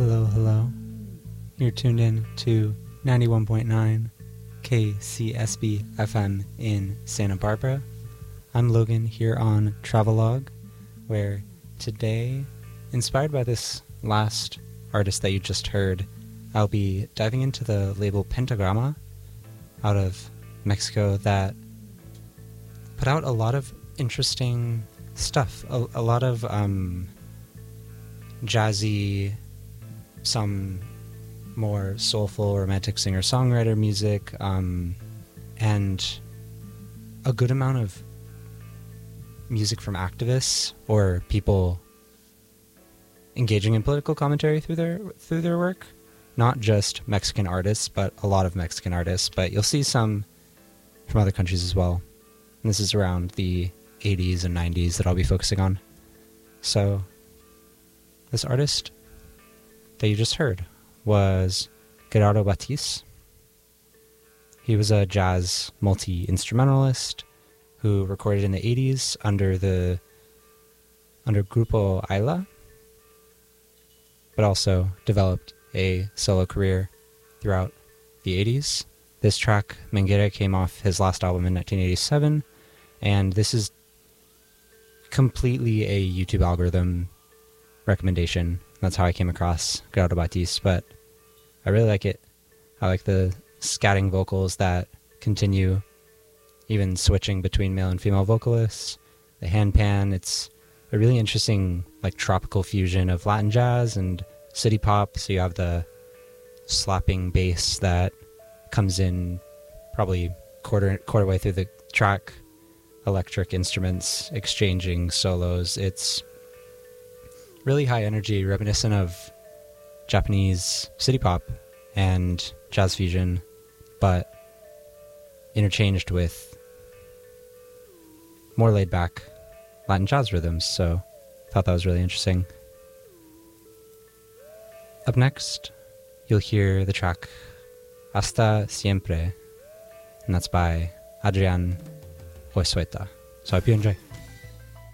Hello, hello. You're tuned in to 91.9 KCSB FM in Santa Barbara. I'm Logan here on Travelogue, where today, inspired by this last artist that you just heard, I'll be diving into the label Pentagrama out of Mexico that put out a lot of interesting stuff, a lot of jazzy, some more soulful romantic singer-songwriter music, and a good amount of music from activists or people engaging in political commentary through their work. Not just Mexican artists, but a lot of Mexican artists, but you'll see some from other countries as well. And this is around the 80s and 90s that I'll be focusing on. So this artist that you just heard was Gerardo Batiz. He was a jazz multi-instrumentalist who recorded in the 80s under Grupo Ayla, but also developed a solo career throughout the 80s. This track, Menguere, came off his last album in 1987, and this is completely a YouTube algorithm recommendation. That's how I came across Gerardo Batiz, but I really like it. I like the scatting vocals that continue, even switching between male and female vocalists. The hand pan, it's a really interesting like tropical fusion of Latin jazz and city pop. So you have the slapping bass that comes in probably quarter way through the track, electric instruments exchanging solos. It's really high energy, reminiscent of Japanese city pop and jazz fusion, but interchanged with more laid back Latin jazz rhythms. So I thought that was really interesting. Up next, you'll hear the track Hasta Siempre, and that's by Adrian Oesueta. So I hope you enjoy.